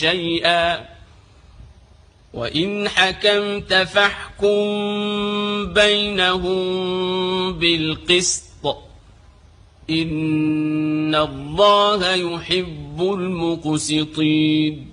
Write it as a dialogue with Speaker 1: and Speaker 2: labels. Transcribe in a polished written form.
Speaker 1: شيئا وإن حكمت فاحكم بينهم بالقسط إن الله يحب المقسطين